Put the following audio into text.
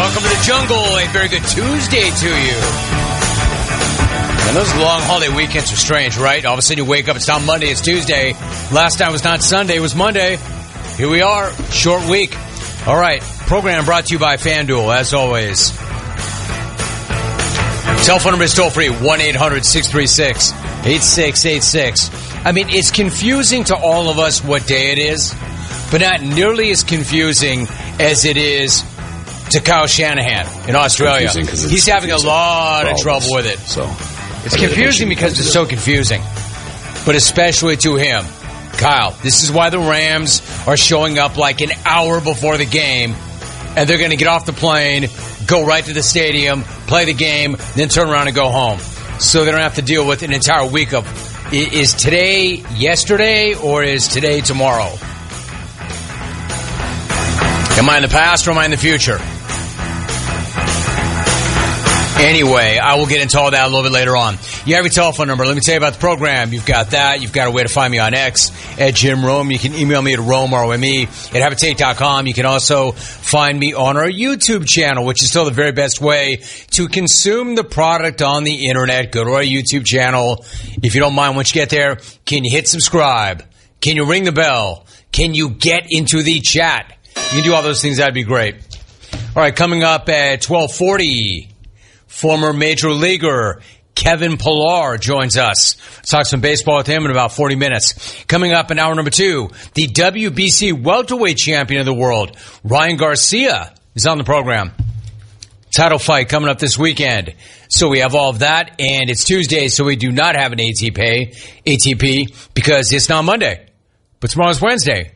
Welcome to the jungle. A very good Tuesday to you. And those long holiday weekends are strange, right? All of a sudden you wake up, it's not Monday, it's Tuesday. Last time was not Sunday, it was Monday. Here we are, short week. All right, program brought to you by FanDuel, as always. Cell phone number is toll free, 1-800-636-8686. I mean, it's confusing to all of us what day it is, but not nearly as confusing as it is to Kyle Shanahan in Australia. He's having a lot of trouble with it. So it's confusing because it's so confusing, but especially to him. Kyle, this is why the Rams are showing up like an hour before the game, and they're going to get off the plane, go right to the stadium, play the game, then turn around and go home. So they don't have to deal with an entire week of, is today yesterday or is today tomorrow? Am I in the past or am I in the future? Anyway, I will get into all that a little bit later on. You have your telephone number. Let me tell you about the program. You've got that. You've got a way to find me on X at Jim Rome. You can email me at Rome, R-O-M-E, at Habitate.com. You can also find me on our YouTube channel, which is still the very best way to consume the product on the internet. Go to our YouTube channel. If you don't mind, once you get there, can you hit subscribe? Can you ring the bell? Can you get into the chat? You can do all those things. That'd be great. All right, coming up at 12:40, former Major Leaguer Kevin Pillar joins us. Let's talk some baseball with him in about 40 minutes. Coming up in hour number 2, the WBC welterweight champion of the world, Ryan Garcia, is on the program. Title fight coming up this weekend. So we have all of that, and it's Tuesday, so we do not have an ATP because it's not Monday. But tomorrow's Wednesday.